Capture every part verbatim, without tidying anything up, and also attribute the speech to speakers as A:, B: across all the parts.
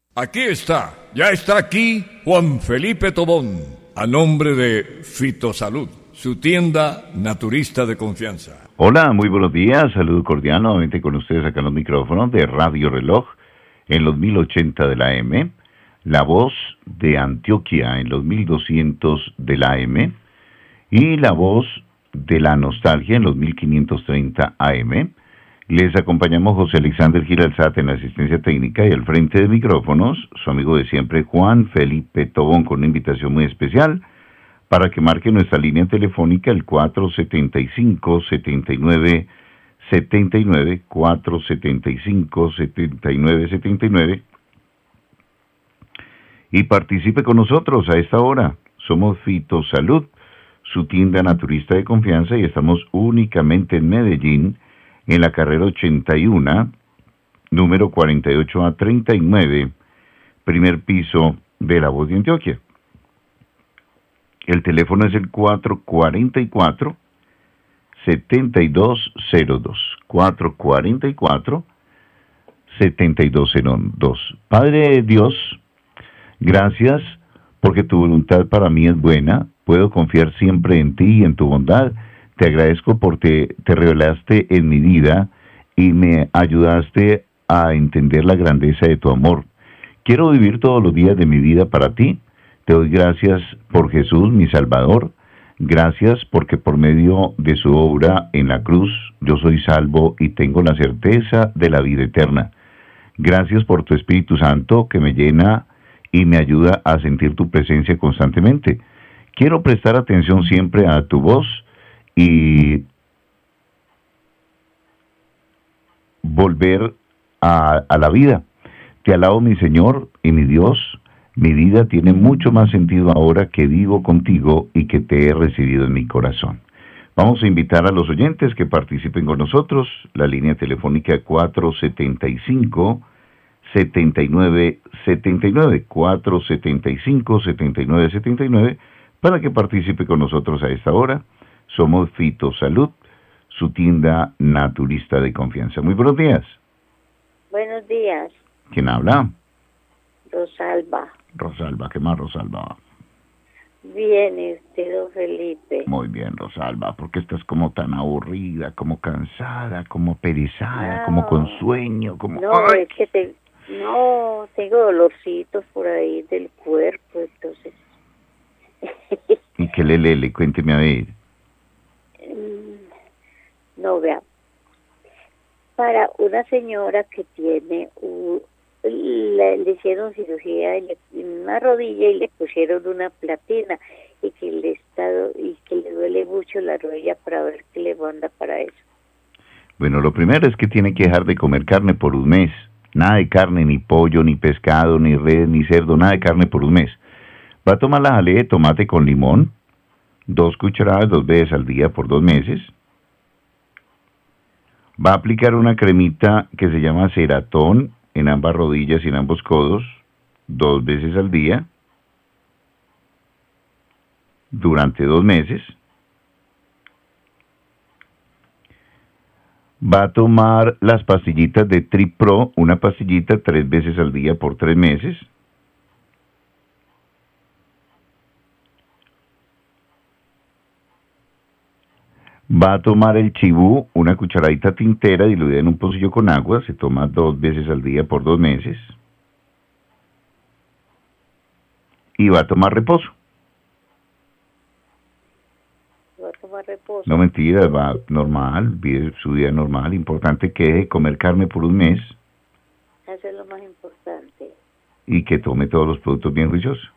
A: Aquí está, ya está aquí Juan Felipe Tobón, a nombre de Fitosalud, su tienda naturista de confianza.
B: Hola, muy buenos días, saludo cordial nuevamente con ustedes acá en los micrófonos de Radio Reloj en los mil ochenta de la A M, La Voz de Antioquia en los mil doscientos de la A M y La Voz de la Nostalgia en los mil quinientos treinta A M. Les acompañamos José Alexander Giralzate en la asistencia técnica y al frente de micrófonos, su amigo de siempre Juan Felipe Tobón, con una invitación muy especial para que marque nuestra línea telefónica el cuatro setenta y cinco, setenta y nueve, setenta y nueve, cuatro setenta y cinco, setenta y nueve, setenta y nueve y participe con nosotros a esta hora. Somos Fitosalud, su tienda naturista de confianza, y estamos únicamente en Medellín, en la carrera ochenta y uno, número cuarenta y ocho A treinta y nueve, primer piso de La Voz de Antioquia. El teléfono es el cuatro cuatro cuatro, siete dos cero dos, cuatro cuatro cuatro, siete dos cero dos. Padre Dios, gracias porque tu voluntad para mí es buena, puedo confiar siempre en ti y en tu bondad. Te agradezco porque te revelaste en mi vida y me ayudaste a entender la grandeza de tu amor. Quiero vivir todos los días de mi vida para ti. Te doy gracias por Jesús, mi Salvador. Gracias porque por medio de su obra en la cruz yo soy salvo y tengo la certeza de la vida eterna. Gracias por tu Espíritu Santo que me llena y me ayuda a sentir tu presencia constantemente. Quiero prestar atención siempre a tu voz y volver a, a la vida. Te alabo, mi Señor y mi Dios. Mi vida tiene mucho más sentido ahora que vivo contigo y que te he recibido en mi corazón. Vamos a invitar a los oyentes que participen con nosotros. La línea telefónica cuatro setenta y cinco, setenta y nueve, setenta y nueve, cuatro setenta y cinco, setenta y nueve, setenta y nueve, para que participe con nosotros a esta hora. Somos Fitosalud, su tienda naturista de confianza. Muy buenos días.
C: Buenos días.
B: ¿Quién habla?
C: Rosalba.
B: Rosalba, ¿qué más, Rosalba?
C: Bien, ¿y usted, don Felipe?
B: Muy bien, Rosalba. ¿Por qué estás como tan aburrida, como cansada, como perezada,
C: No,
B: como con sueño? Como...
C: No, ¡ay! Es que te, no, tengo dolorcitos por ahí del cuerpo, entonces...
B: ¿Y qué le lele? Cuénteme a ver.
C: No, vea, para una señora que tiene un, le, le hicieron cirugía en una rodilla y le pusieron una platina y que le está y que le duele mucho la rodilla, para ver qué le manda para eso.
B: Bueno, lo primero es que tiene que dejar de comer carne por un mes. Nada de carne, ni pollo, ni pescado, ni res, ni cerdo, nada de carne por un mes. Va a tomar la jalea de tomate con limón, dos cucharadas dos veces al día por dos meses. Va a aplicar una cremita que se llama Ceratón en ambas rodillas y en ambos codos, dos veces al día, durante dos meses. Va a tomar las pastillitas de Tripro, una pastillita tres veces al día por tres meses. Va a tomar el chibú, una cucharadita tintera diluida en un pocillo con agua, se toma dos veces al día por dos meses. Y va a tomar reposo.
C: Va a tomar reposo.
B: No, mentira, va normal, vive su vida normal. Importante que deje de comer carne por un mes.
C: Eso es lo más importante.
B: Y que tome todos los productos bien juiciosos.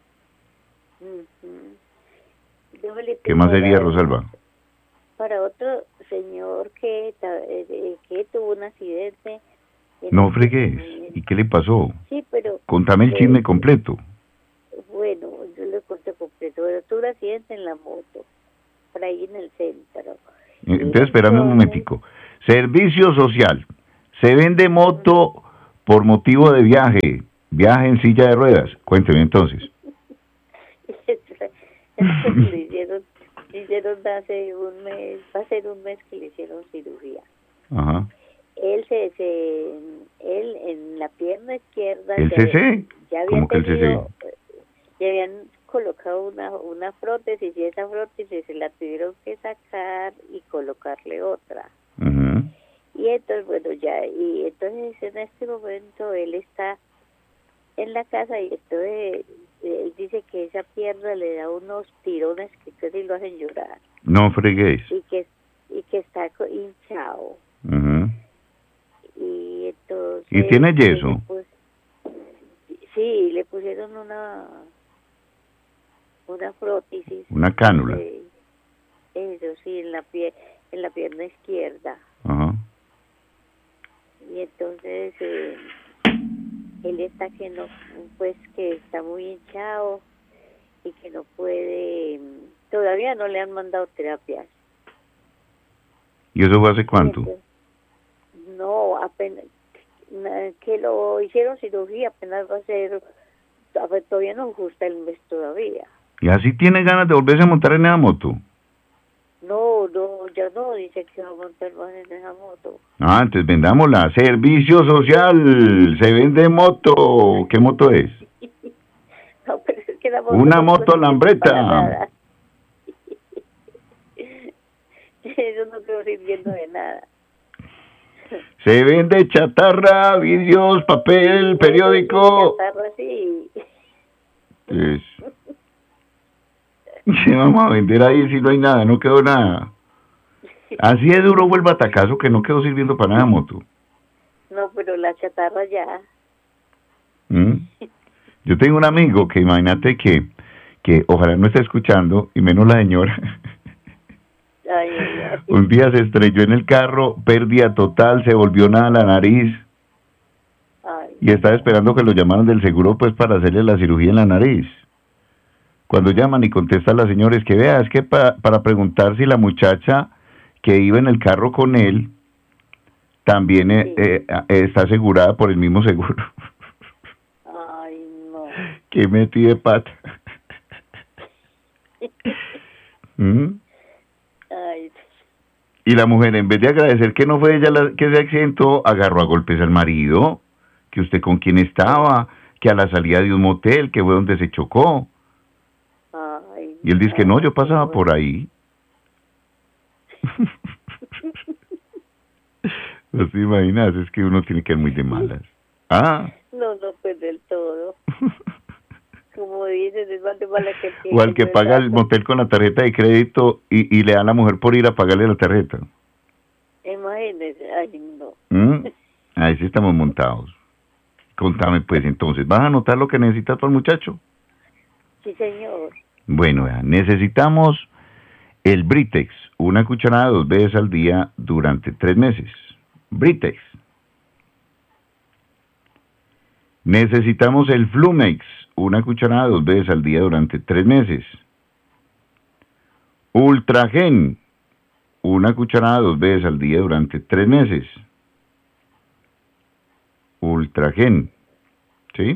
C: Uh-huh.
B: ¿Qué más sería, Rosalba?
C: Para otro señor que, que tuvo un accidente.
B: No fregues. ¿Y qué le pasó?
C: Sí, pero...
B: Contame el chisme completo.
C: Bueno, yo le conté completo. Pero tuvo un accidente en la moto, por ahí en el centro.
B: Entonces, espérame un momentico. Servicio social. Se vende moto por motivo de viaje. Viaje en silla de ruedas. Cuénteme entonces.
C: le hicieron... Le hicieron hace un mes, va a ser un mes que le hicieron cirugía.
B: Ajá.
C: Él se, se él en la pierna izquierda.
B: ¿El
C: ya,
B: C C?
C: ya había
B: ¿Cómo que el
C: tenido,
B: C C I?
C: ya habían colocado una, una prótesis y esa prótesis se la tuvieron que sacar y colocarle otra.
B: Uh-huh.
C: Y entonces, bueno, ya, y entonces en este momento él está en la casa y entonces él dice que esa pierna le da unos tirones que casi lo hacen llorar.
B: No fregues.
C: Y que, y que está co- hinchado.
B: Uh-huh.
C: Y entonces...
B: ¿Y tiene yeso?
C: Pues, sí, le pusieron una una prótesis.
B: Una cánula.
C: De, eso sí, en la pie, en la pierna izquierda.
B: Ajá.
C: Y entonces eh, él está que no, pues que está muy hinchado y que no puede, todavía no le han mandado terapias.
B: ¿Y eso fue hace cuánto?
C: Entonces, no, apenas que lo hicieron cirugía, apenas va a ser, todavía no justa el mes todavía.
B: ¿Y así tiene ganas de volverse a montar en esa moto?
C: No, no, ya no, dice que va a montar más en esa moto.
B: Ah, entonces vendámosla. Servicio social, se vende moto. ¿Qué moto es?
C: No, pero es que la moto
B: Una
C: no
B: moto
C: sirve
B: lambreta.
C: para nada. Eso no quedó sirviendo de nada.
B: Se vende chatarra, vidrios, papel, periódico.
C: Chatarra, sí.
B: Pues, ¿qué vamos a vender ahí si no hay nada? No quedó nada. Así de duro fue el batacazo que no quedó sirviendo para nada moto.
C: No, pero la chatarra ya.
B: ¿Mm? Yo tengo un amigo que imagínate que, que ojalá no esté escuchando, y menos la señora.
C: Ay, ay, ay.
B: Un día se estrelló en el carro, pérdida total, se volvió nada la nariz.
C: Ay.
B: Y estaba esperando que lo llamaran del seguro pues para hacerle la cirugía en la nariz. Cuando llaman y contesta la señora, es que vea, es que pa, para preguntar si la muchacha que iba en el carro con él también sí. eh, eh, está asegurada por el mismo seguro.
C: Ay, no.
B: Que metí de pata. ¿Mm?
C: Ay.
B: Y la mujer, en vez de agradecer que no fue ella la que se accidentó, agarró a golpes al marido, que usted con quién estaba, que a la salida de un motel, que fue donde se chocó.
C: Ay,
B: y él dice que no, yo pasaba por ahí. ¿No te imaginas? Es que uno tiene que ir muy de malas. Ah.
C: No, no, pues del todo. Como dices, es más de mala que el que...
B: O al que paga el motel con la tarjeta de crédito y, y le da a la mujer por ir a pagarle la tarjeta.
C: Imagínese, ay, no.
B: ¿Mm? Ahí sí estamos montados. Contame pues entonces, ¿vas a anotar lo que necesitas para el muchacho?
C: Sí, señor.
B: Bueno, necesitamos el Britex, una cucharada dos veces al día durante tres meses. Britex. Necesitamos el Flumex, una cucharada dos veces al día durante tres meses. Ultragen, una cucharada dos veces al día durante tres meses. Ultragen, ¿sí?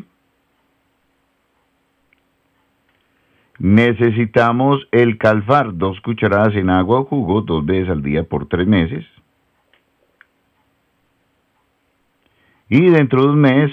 B: Necesitamos el Calfar, dos cucharadas en agua o jugo, dos veces al día por tres meses. Y dentro de un mes,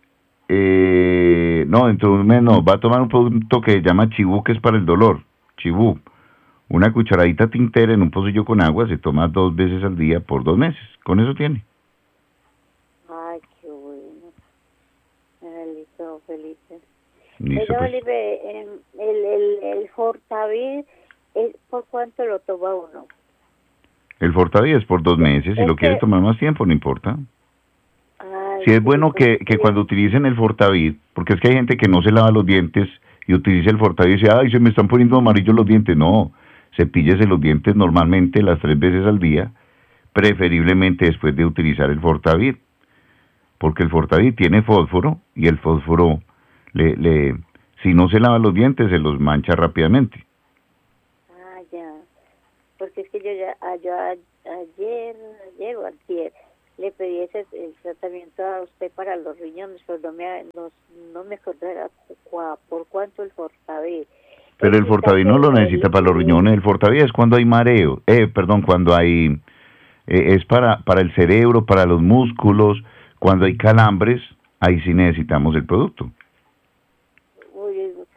B: eh, no, dentro de un mes no, va a tomar un producto que se llama Chibú, que es para el dolor, Chibú. Una cucharadita tintera en un pocillo con agua, se toma dos veces al día por dos meses. Con eso tiene.
C: Ay, qué bueno. Listo, Felipe.
B: Listo,
C: Pero,
B: pues.
C: Olive, el, el, el Fortavid, ¿por cuánto lo toma uno?
B: El Fortavid es por dos meses, si
C: es
B: lo
C: que...
B: quieres tomar más tiempo, no importa.
C: Ay,
B: Si es
C: sí,
B: bueno que, que
C: sí.
B: cuando utilicen el Fortavid, porque es que hay gente que no se lava los dientes y utiliza el Fortavid y dice, ay, se me están poniendo amarillos los dientes. No, cepíllese los dientes normalmente las tres veces al día, preferiblemente después de utilizar el Fortavid, porque el Fortavid tiene fósforo y el fósforo, le, le, si no se lava los dientes, se los mancha rápidamente.
C: Ah, ya, porque es que yo ya, yo ayer, ayer o antier, le pedí ese el tratamiento a usted para los riñones, pero no me, no, no me acordaba por cuánto el Fortavid.
B: Pero el Fortavid no lo necesita para los riñones, el Fortavid es cuando hay mareo, eh, perdón, cuando hay, eh, es para, para el cerebro, para los músculos, cuando hay calambres, ahí sí necesitamos el producto.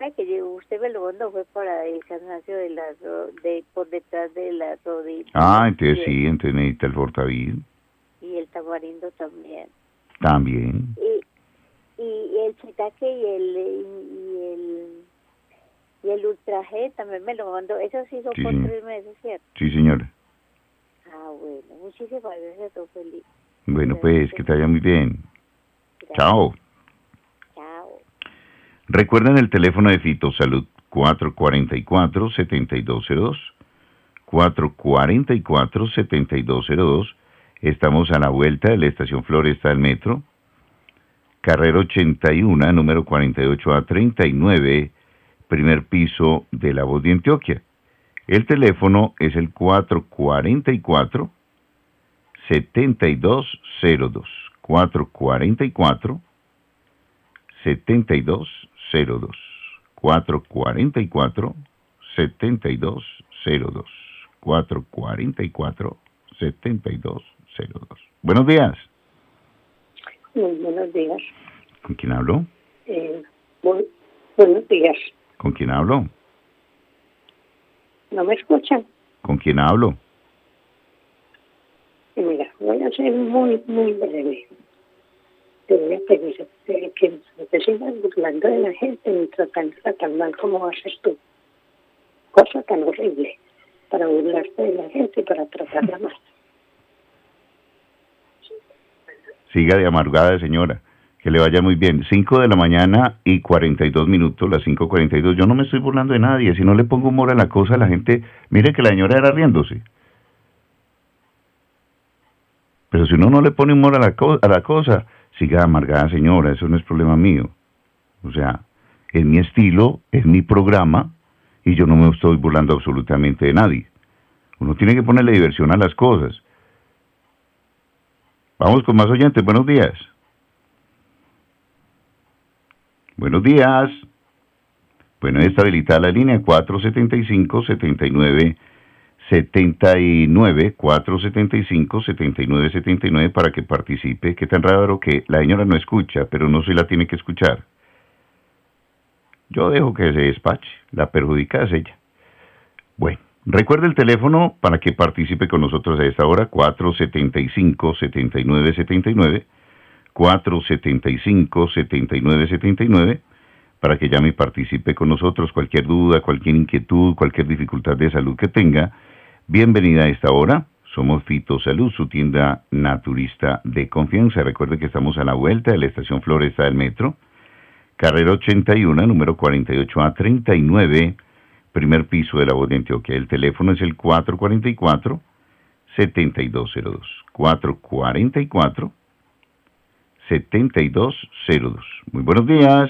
C: Ay, que yo- usted me lo mandó fue para el cansancio de la ro- de por detrás de la rodilla.
B: Ah, entonces
C: y,
B: sí, entonces necesita el Fortavid.
C: y el tamarindo también.
B: También.
C: Y, y el chitaque y el y el y el ultra G también me lo mandó. Eso sí son
B: Sí,
C: por
B: señor.
C: tres meses, ¿cierto?
B: Sí, señora.
C: Ah, bueno. Muchísimas gracias, don Felipe.
B: Bueno,
C: Gracias,
B: pues, que te vaya muy bien.
C: gracias.
B: Chao.
C: Chao.
B: Recuerden el teléfono de Fitosalud, cuatro cuatro cuatro, siete dos cero dos. cuatro cuatro cuatro, siete dos cero dos. Estamos a la vuelta de la estación Floresta del Metro. Carrera ochenta y uno, número cuarenta y ocho A treinta y nueve, primer piso de La Voz de Antioquia. El teléfono es el cuatro cuatro cuatro, siete dos cero dos. cuatro cuatro cuatro, siete dos cero dos. cuatro cuatro cuatro, siete dos cero dos. cuatro cuatro cuatro, siete dos cero dos. Buenos días.
D: Muy buenos días.
B: ¿Con quién hablo?
D: Eh, bu- buenos días.
B: ¿Con quién hablo?
D: ¿No me escuchan?
B: ¿Con quién hablo?
D: Y mira, voy a ser muy, muy breve. Te voy a pedir eh, que no te sigas burlando de la gente ni tratándola tan mal como haces tú. Cosa tan horrible para burlarte de la gente y para tratarla mal.
B: Siga de amargada, señora. Que le vaya muy bien. cinco de la mañana y cuarenta y dos minutos, las cinco cuarenta y dos. Yo no me estoy burlando de nadie. Si no le pongo humor a la cosa, la gente... Mire que la señora era riéndose. Pero si uno no le pone humor a la, co a la cosa, siga amargada, señora. Eso no es problema mío. O sea, es mi estilo, es mi programa, y yo no me estoy burlando absolutamente de nadie. Uno tiene que ponerle diversión a las cosas. Vamos con más oyentes. Buenos días. Buenos días. Bueno, está habilitada la línea cuatro siete cinco, siete nueve siete nueve, cuatro siete cinco, siete nueve siete nueve para que participe. Qué tan raro que la señora no escucha, pero no se la tiene que escuchar. Yo dejo que se despache. La perjudicada es ella. Bueno, recuerde el teléfono para que participe con nosotros a esta hora, cuatro siete cinco, siete nueve siete nueve, cuatro siete cinco, siete nueve siete nueve, para que llame y participe con nosotros. Cualquier duda, cualquier inquietud, cualquier dificultad de salud que tenga, bienvenida a esta hora. Somos Fitosalud, su tienda naturista de confianza. Recuerde que estamos a la vuelta de la estación Floresta del Metro, carrera ochenta y uno, número cuarenta y ocho A treinta y nueve, primer piso de La Voz de Antioquia. El teléfono es el cuatro cuatro cuatro, siete dos cero dos. cuatro cuatro cuatro, siete dos cero dos. Muy buenos días.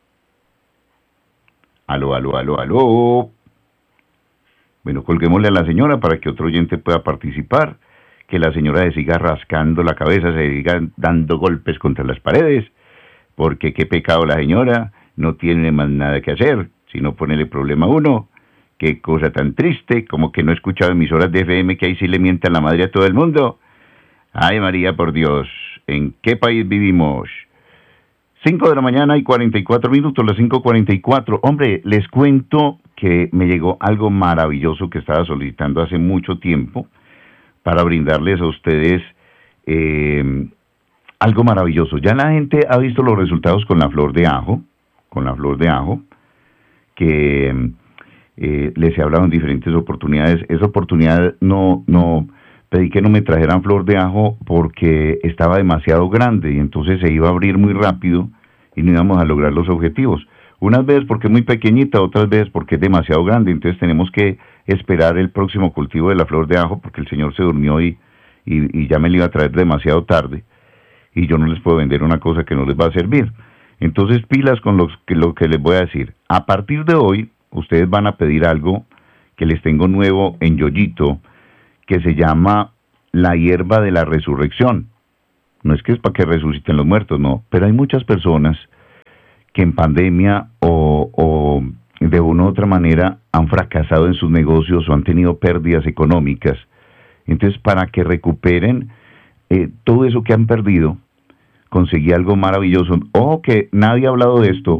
B: Aló, aló, aló, aló. Bueno, colguémosle a la señora para que otro oyente pueda participar. Que la señora se siga rascando la cabeza, se siga dando golpes contra las paredes. Porque qué pecado la señora, no tiene más nada que hacer, sino ponerle problema a uno. Qué cosa tan triste, como que no he escuchado emisoras de F M que ahí sí le mientan la madre a todo el mundo. Ay, María, por Dios, ¿en qué país vivimos? cinco de la mañana y cuarenta y cuatro minutos, las cinco cuarenta y cuatro. Hombre, les cuento que me llegó algo maravilloso que estaba solicitando hace mucho tiempo para brindarles a ustedes eh, algo maravilloso. Ya la gente ha visto los resultados con la flor de ajo, con la flor de ajo, que eh, les he hablado en diferentes oportunidades. Esa oportunidad no, no, pedí que no me trajeran flor de ajo porque estaba demasiado grande y entonces se iba a abrir muy rápido y no íbamos a lograr los objetivos. Unas veces porque es muy pequeñita, otras veces porque es demasiado grande, entonces tenemos que esperar el próximo cultivo de la flor de ajo porque el señor se durmió y, y, y ya me la iba a traer demasiado tarde y yo no les puedo vender una cosa que no les va a servir. Entonces pilas con los, que, lo que les voy a decir. A partir de hoy, ustedes van a pedir algo que les tengo nuevo en Yoyito, que se llama la hierba de la resurrección. No es que es para que resuciten los muertos, no, pero hay muchas personas que en pandemia o, o de una u otra manera han fracasado en sus negocios o han tenido pérdidas económicas. Entonces, para que recuperen eh, todo eso que han perdido, conseguí algo maravilloso. Ojo que nadie ha hablado de esto,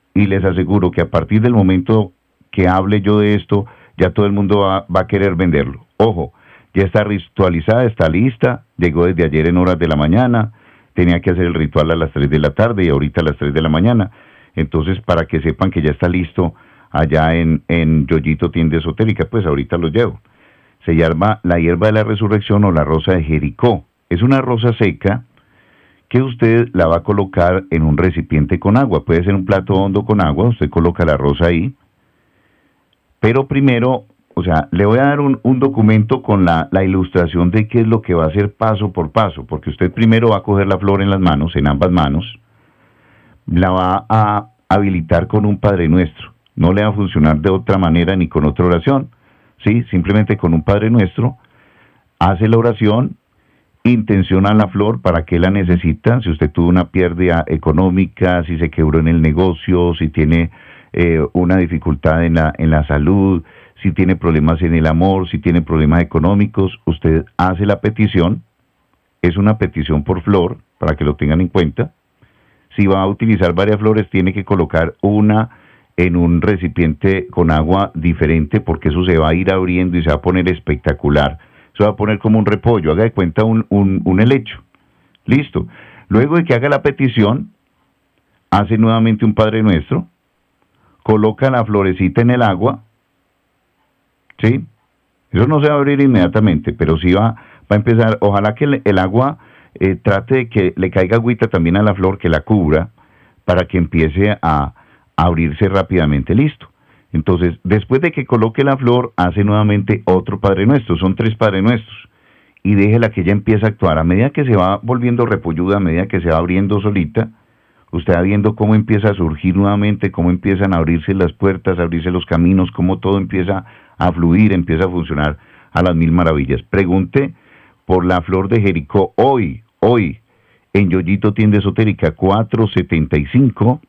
B: y les aseguro que a partir del momento que hable yo de esto, ya todo el mundo va, va a querer venderlo. Ojo, ya está ritualizada, está lista, llegó desde ayer en horas de la mañana, tenía que hacer el ritual a las tres de la tarde y ahorita a las tres de la mañana. Entonces, para que sepan que ya está listo allá en, en Yoyito Tienda Esotérica, pues ahorita lo llevo. Se llama la hierba de la resurrección o la rosa de Jericó. Es una rosa seca que usted la va a colocar en un recipiente con agua. Puede ser un plato hondo con agua, usted coloca la rosa ahí. Pero primero, o sea, le voy a dar un, un documento con la, la ilustración de qué es lo que va a hacer paso por paso, porque usted primero va a coger la flor en las manos, en ambas manos, la va a habilitar con un Padre Nuestro. No le va a funcionar de otra manera ni con otra oración, ¿sí? Simplemente con un Padre Nuestro, hace la oración, intenciona la flor para qué la necesita, si usted tuvo una pérdida económica, si se quebró en el negocio, si tiene eh, una dificultad en la, en la salud, si tiene problemas en el amor, si tiene problemas económicos, usted hace la petición, es una petición por flor, para que lo tengan en cuenta. Si va a utilizar varias flores, tiene que colocar una en un recipiente con agua diferente, porque eso se va a ir abriendo y se va a poner espectacular. Se va a poner como un repollo, haga de cuenta un, un, un helecho. Listo. Luego de que haga la petición, hace nuevamente un Padre Nuestro, coloca la florecita en el agua, ¿sí? Eso no se va a abrir inmediatamente, pero sí va, va a empezar, ojalá que el, el agua eh, trate de que le caiga agüita también a la flor, que la cubra, para que empiece a, a abrirse rápidamente. Listo. Entonces, después de que coloque la flor, hace nuevamente otro Padre Nuestro, son tres Padres Nuestros, y déjela que ella empiece a actuar. A medida que se va volviendo repolluda, a medida que se va abriendo solita, usted va viendo cómo empieza a surgir nuevamente, cómo empiezan a abrirse las puertas, a abrirse los caminos, cómo todo empieza a fluir, empieza a funcionar a las mil maravillas. Pregunte por la flor de Jericó hoy, hoy, en Yoyito Tienda Esotérica, cuatro setenta y cinco,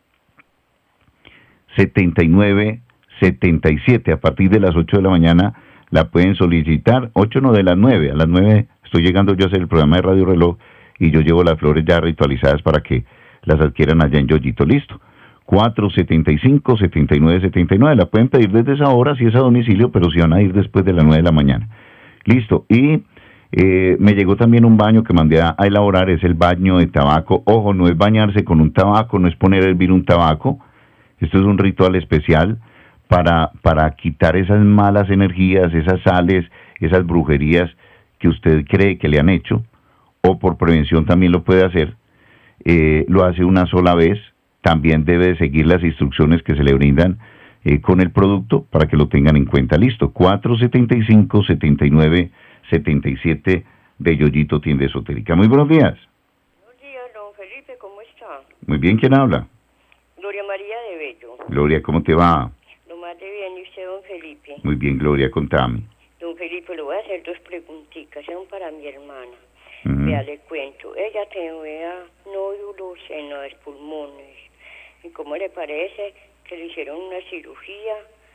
B: setenta y nueve, setenta y siete, a partir de las ocho de la mañana la pueden solicitar, ocho no, de las nueve, a las nueve estoy llegando yo a hacer el programa de Radio Reloj y yo llevo las flores ya ritualizadas para que las adquieran allá en Yoyito. Listo. cuatro setenta y cinco, setenta y nueve, setenta y nueve, la pueden pedir desde esa hora si es a domicilio, pero si van a ir después de las nueve de la mañana. Listo. Y eh, me llegó también un baño que mandé a, a elaborar, es el baño de tabaco. Ojo, no es bañarse con un tabaco, no es poner a hervir un tabaco. Esto es un ritual especial para, para quitar esas malas energías, esas sales, esas brujerías que usted cree que le han hecho, o por prevención también lo puede hacer. Eh, lo hace una sola vez, también debe de seguir las instrucciones que se le brindan eh, con el producto para que lo tengan en cuenta. Listo, cuatro setenta y cinco, setenta y nueve, setenta y siete de Yoyito Tienda Esotérica. Muy buenos días.
E: Buenos días, don Felipe, ¿cómo está?
B: Muy bien, ¿quién habla?
E: Gloria María de Bello.
B: Gloria, ¿cómo te va?
E: Lo más de bien, ¿y usted, don Felipe?
B: Muy bien, Gloria, contame.
E: Don Felipe, le voy a hacer dos preguntitas, son para mi hermana.
B: Uh-huh.
E: Vea, le cuento, ella tenía nódulos en los pulmones. ¿Y cómo le parece que le hicieron una cirugía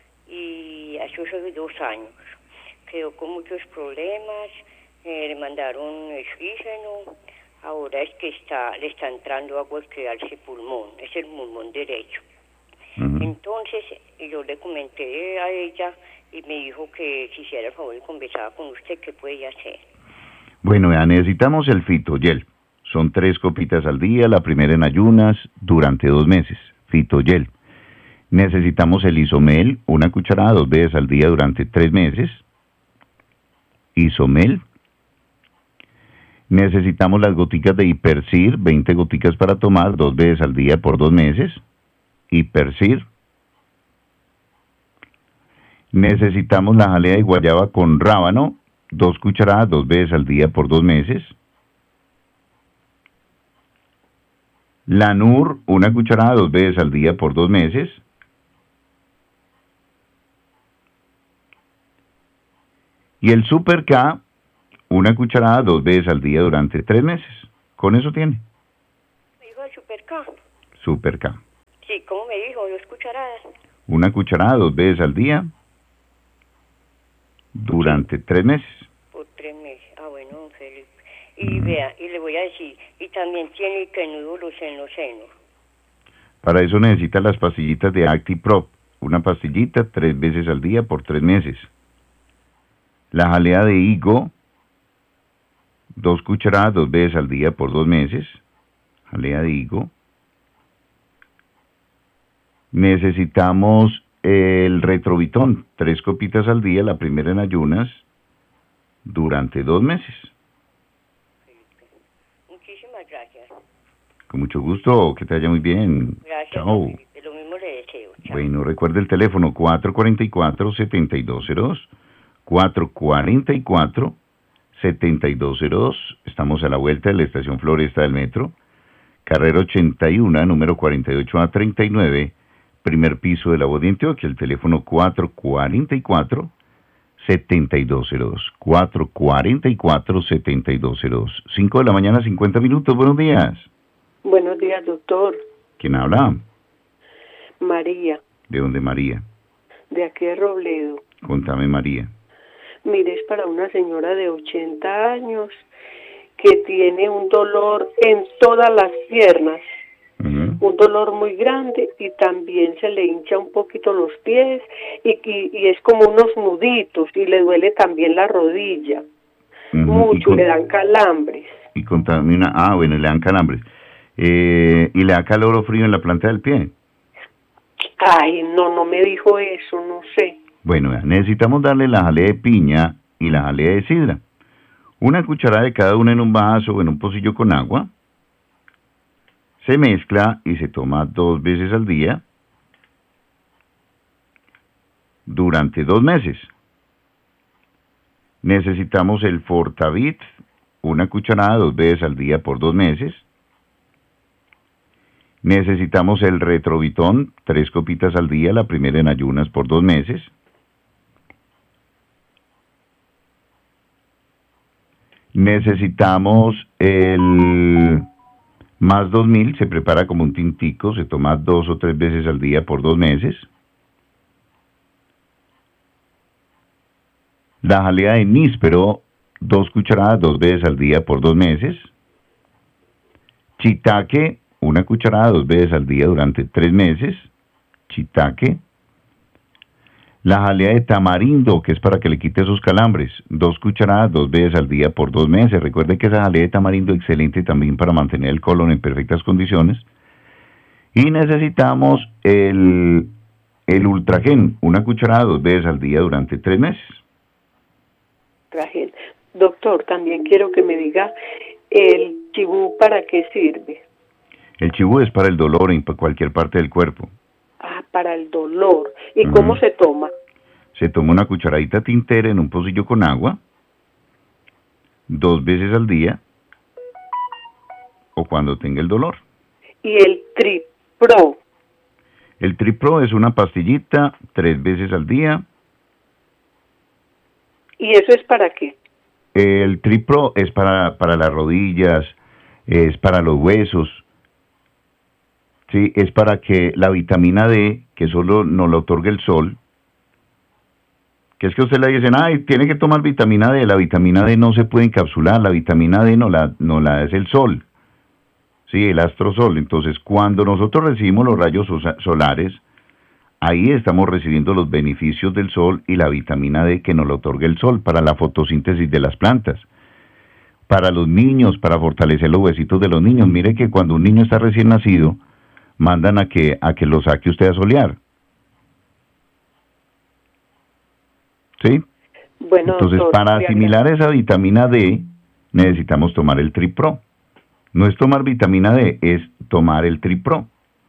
E: y hace dos años? Quedó con muchos problemas, eh, le mandaron oxígeno, ahora es que está le está entrando agua que al pulmón, es el pulmón derecho. Uh-huh. Entonces, yo le comenté a ella y me dijo que si hiciera el favor y conversaba con usted, ¿qué puede hacer?
B: Bueno, ya necesitamos el Fitogel. Son tres copitas al día, la primera en ayunas, durante dos meses. Fitogel. Necesitamos el Isomel, una cucharada dos veces al día durante tres meses. Isomel. Necesitamos las goticas de Hipercir, veinte goticas para tomar dos veces al día por dos meses. Hipercir. Necesitamos la jalea de guayaba con rábano, dos cucharadas dos veces al día por dos meses. Lanur, una cucharada dos veces al día por dos meses. Y el Super K, una cucharada dos veces al día durante tres meses. Con eso tiene.
E: ¿Me dijo el Super K?
B: Super K.
E: Sí, ¿cómo me dijo? ¿Dos cucharadas?
B: Una cucharada dos veces al día durante tres meses.
E: Por tres meses. Ah, bueno, don Felipe. Y mm. vea, y le voy a decir, y también tiene que nódulos en los senos.
B: Para eso necesita las pastillitas de ActiProp. Una pastillita tres veces al día por tres meses. La jalea de higo, dos cucharadas dos veces al día por dos meses. Jalea de higo. Necesitamos el Retrovitón, tres copitas al día, la primera en ayunas, durante dos meses.
E: Muchísimas gracias.
B: Con mucho gusto, que te vaya muy bien.
E: Gracias.
B: Chao.
E: Lo mismo le deseo. Chao.
B: Bueno, recuerde el teléfono cuatro cuatro cuatro, siete dos cero dos, cuatro cuatro cuatro, siete dos cero dos. Estamos a la vuelta de la estación Floresta del Metro, carrera ochenta y uno, número cuarenta y ocho A treinta y nueve, primer piso de la Voz de Antioquia, el teléfono cuatro cuatro cuatro, siete dos cero dos, cuatro cuatro cuatro, siete dos cero dos. cinco de la mañana, cincuenta minutos, buenos días.
F: Buenos días, doctor.
B: ¿Quién habla?
F: María.
B: ¿De dónde, María?
F: De aquí de Robledo.
B: Contame, María.
F: Mire, es para una señora de ochenta años que tiene un dolor en todas las piernas. Uh-huh. Un dolor muy grande y también se le hincha un poquito los pies y, y, y es como unos nuditos y le duele también la rodilla. Uh-huh. Mucho, con, le dan calambres.
B: Y contame una... Ah, bueno, le dan calambres. Eh, ¿Y le da calor o frío en la planta del pie?
F: Ay, no, no me dijo eso, no sé.
B: Bueno, necesitamos darle la jalea de piña y la jalea de sidra. Una cucharada de cada una en un vaso o en un pocillo con agua. Se mezcla y se toma dos veces al día durante dos meses. Necesitamos el Fortavit, una cucharada dos veces al día por dos meses. Necesitamos el Retrovitón, tres copitas al día, la primera en ayunas por dos meses. Necesitamos el Más dos mil, se prepara como un tintico, se toma dos o tres veces al día por dos meses. La jalea de níspero, dos cucharadas dos veces al día por dos meses. Shiitake, una cucharada dos veces al día durante tres meses. Shiitake. La jalea de tamarindo, que es para que le quite esos calambres, dos cucharadas dos veces al día por dos meses. Recuerde que esa jalea de tamarindo es excelente también para mantener el colon en perfectas condiciones. Y necesitamos el, el Ultragen, una cucharada dos veces al día durante tres meses.
F: Ultragen. Doctor, también quiero que me diga el chibú, ¿para qué sirve?
B: El chibú es para el dolor en cualquier parte del cuerpo.
F: Ah, para el dolor. ¿Y uh-huh. cómo se toma?
B: Se toma una cucharadita tintera en un pocillo con agua, dos veces al día, o cuando tenga el dolor.
F: ¿Y el Tripro?
B: El Tripro es una pastillita, tres veces al día.
F: ¿Y eso es para qué?
B: El Tripro es para, para las rodillas, es para los huesos. Sí, es para que la vitamina D, que solo nos la otorga el sol, que es que usted le dicen, ay, tiene que tomar vitamina D, la vitamina D no se puede encapsular, la vitamina D no la, no la es el sol, sí, el astrosol. Entonces, cuando nosotros recibimos los rayos solares, ahí estamos recibiendo los beneficios del sol y la vitamina D que nos la otorga el sol para la fotosíntesis de las plantas. Para los niños, para fortalecer los huesitos de los niños. Mire que cuando un niño está recién nacido, mandan a que a que lo saque usted a solear. ¿Sí?
F: Bueno,
B: entonces, doctor, para asimilar esa vitamina D, necesitamos tomar el Tripro. No es tomar vitamina D, es tomar el Tripro.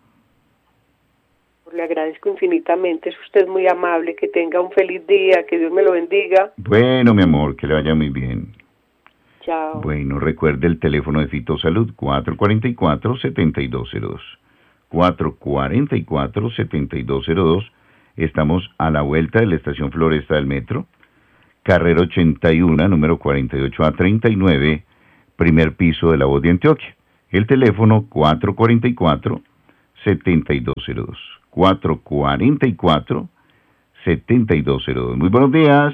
F: Le agradezco infinitamente, es usted muy amable, que tenga un feliz día, que Dios me lo bendiga.
B: Bueno, mi amor, que le vaya muy bien.
F: Chao.
B: Bueno, recuerde el teléfono de Fitosalud, cuatro cuatro cuatro, siete dos cero dos. cuatro cuatro cuatro, siete dos cero dos. Estamos a la vuelta de la estación Floresta del Metro, carrera ochenta y uno, número cuarenta y ocho A treinta y nueve, primer piso de la Voz de Antioquia. El teléfono cuatro cuatro cuatro, siete dos cero dos. cuatro cuatro cuatro, siete dos cero dos. Muy buenos días.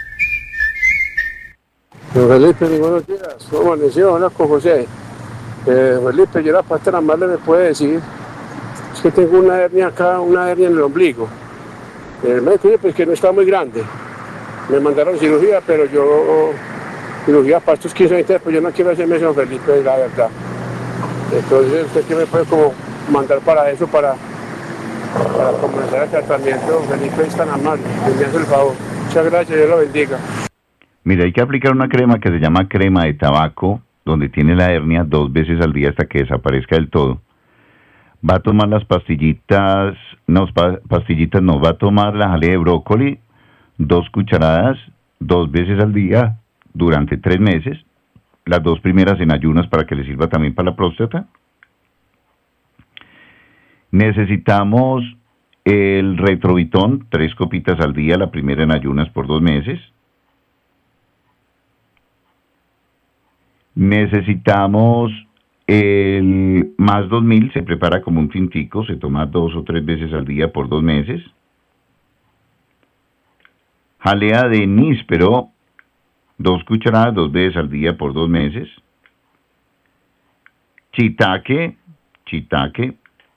G: Don Felipe, muy buenos días. ¿Cómo amaneció? Hola con José. Eh, Felipe, yo la pasta de la madre me puede decir es que tengo una hernia acá, una hernia en el ombligo. El médico dice pues, que no está muy grande. Me mandaron cirugía, pero yo, cirugía para estos quince, veinte, pues yo no quiero hacerme eso, Felipe, la verdad. Entonces, ¿usted qué me puede como mandar para eso, para, para comenzar el tratamiento? Felipe es tan amable, me hace el favor. Muchas gracias, Dios lo bendiga.
B: Mira, hay que aplicar una crema que se llama crema de tabaco, donde tiene la hernia dos veces al día hasta que desaparezca del todo. Va a tomar las pastillitas, no, pastillitas no, va a tomar la jalea de brócoli, dos cucharadas, dos veces al día, durante tres meses, las dos primeras en ayunas para que le sirva también para la próstata. Necesitamos el Retrovitón, tres copitas al día, la primera en ayunas por dos meses. Necesitamos el Más dos mil, se prepara como un tintico, se toma dos o tres veces al día por dos meses. Jalea de níspero, dos cucharadas, dos veces al día por dos meses. Chitaque, chitaque,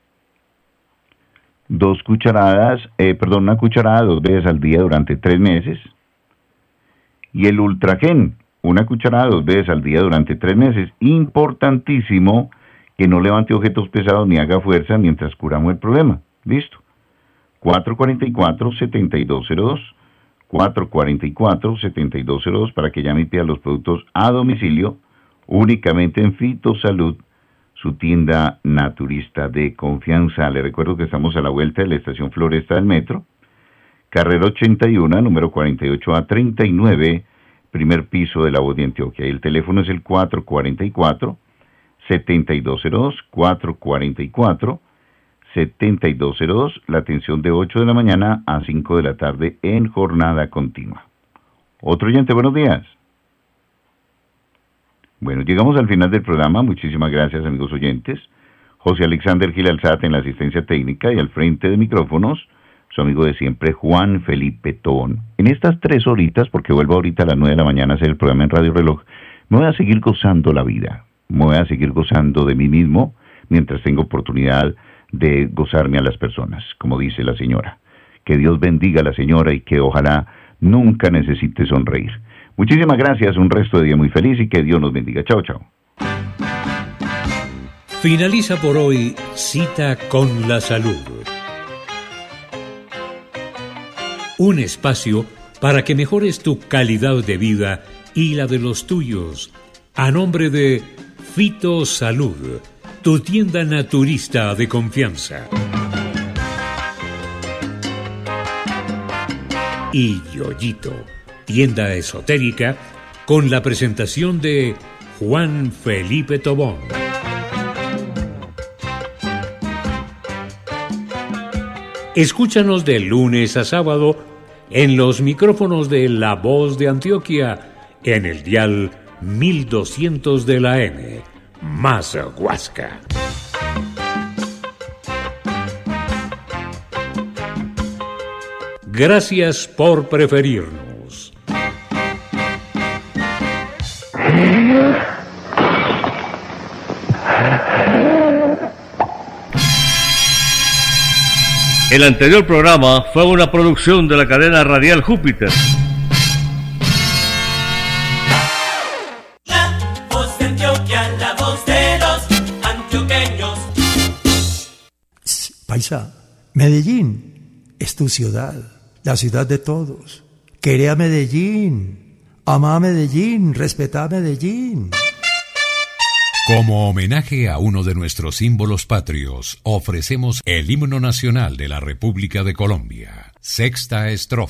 B: dos cucharadas, eh, perdón, una cucharada, dos veces al día durante tres meses. Y el Ultragen, una cucharada, dos veces al día durante tres meses. Importantísimo que no levante objetos pesados ni haga fuerza mientras curamos el problema. Listo. cuatro cuatro cuatro, siete dos cero dos. cuatro cuatro cuatro, siete dos cero dos para que llame y pida los productos a domicilio únicamente en Fitosalud, su tienda naturista de confianza. Le recuerdo que estamos a la vuelta de la estación Floresta del Metro, carrera ochenta y uno, número cuarenta y ocho a treinta y nueve, primer piso de La Voz de Antioquia. Y el teléfono es el cuatro cuatro cuatro, siete dos cero dos, cuatro cuatro cuatro, siete dos cero dos, la atención de ocho de la mañana a cinco de la tarde en jornada continua. Otro oyente, buenos días. Bueno, llegamos al final del programa. Muchísimas gracias, amigos oyentes. José Alexander Gil Alzate en la asistencia técnica y al frente de micrófonos, su amigo de siempre, Juan Felipe Tobón. En estas tres horitas, porque vuelvo ahorita a las nueve de la mañana a hacer el programa en Radio Reloj, me voy a seguir gozando la vida. Me voy a seguir gozando de mí mismo mientras tengo oportunidad de gozarme a las personas, como dice la señora. Que Dios bendiga a la señora y que ojalá nunca necesite sonreír. Muchísimas gracias, un resto de día muy feliz y que Dios nos bendiga. Chao, chao.
H: Finaliza por hoy Cita con la Salud. Un espacio para que mejores tu calidad de vida y la de los tuyos. A nombre de Fitosalud, tu tienda naturista de confianza. Y Yoyito, tienda esotérica, con la presentación de Juan Felipe Tobón. Escúchanos de lunes a sábado en los micrófonos de La Voz de Antioquia, en el dial mil doscientos de la M, más Huasca. Gracias por preferirnos.
I: El anterior programa fue una producción de la cadena radial Júpiter.
J: La Voz de Antioquia, la voz de los antioqueños.
K: Paisa, Medellín es tu ciudad, la ciudad de todos. Quere a Medellín, ama a Medellín, respeta a Medellín.
H: Como homenaje a uno de nuestros símbolos patrios, ofrecemos el himno nacional de la República de Colombia. Sexta estrofa.